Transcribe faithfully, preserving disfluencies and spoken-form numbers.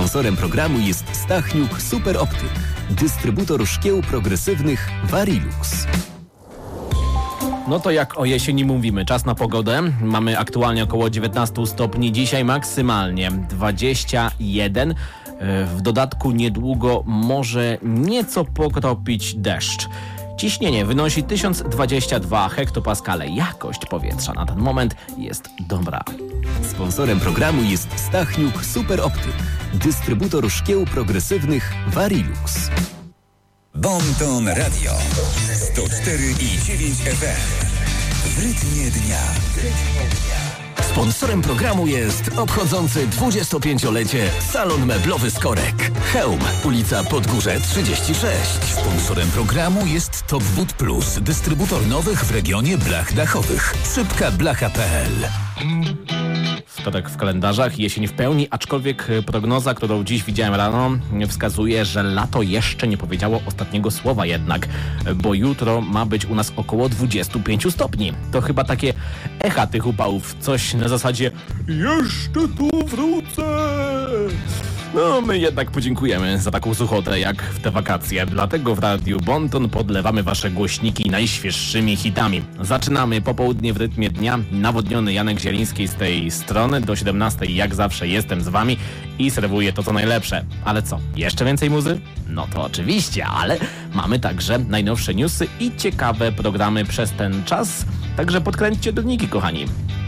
Sponsorem programu jest Stachniuk Super Optyk, dystrybutor szkieł progresywnych Varilux. No to jak o jesieni mówimy, czas na pogodę. Mamy aktualnie około dziewiętnaście stopni, dzisiaj maksymalnie dwadzieścia jeden. W dodatku niedługo może nieco pokropić deszcz. Ciśnienie wynosi tysiąc dwadzieścia dwa hektopaskale. Jakość powietrza na ten moment jest dobra. Sponsorem programu jest Stachniuk Super Optyk, dystrybutor szkieł progresywnych Varilux. Bonton Radio sto cztery i dziewięć F M. W rytmie dnia. Sponsorem programu jest obchodzący dwudziestopięciolecie salon meblowy Skorek. Chełm, ulica Podgórze trzydzieści sześć. Sponsorem programu jest Top Wood Plus, dystrybutor nowych w regionie blach dachowych. Szybka blacha kropka p l. Wtorek w kalendarzach, jesień w pełni, aczkolwiek prognoza, którą dziś widziałem rano, wskazuje, że lato jeszcze nie powiedziało ostatniego słowa jednak, bo jutro ma być u nas około dwadzieścia pięć stopni. To chyba takie echa tych upałów, coś na zasadzie jeszcze tu wrócę. No, my jednak podziękujemy za taką suchotę jak w te wakacje. Dlatego w Radiu Bonton podlewamy wasze głośniki najświeższymi hitami. Zaczynamy popołudnie w rytmie dnia. Nawodniony Janek Zieliński z tej strony. Do siedemnastej jak zawsze jestem z wami i serwuję to co najlepsze. Ale co, jeszcze więcej muzy? No to oczywiście, ale mamy także najnowsze newsy i ciekawe programy przez ten czas. Także podkręćcie droniki, kochani.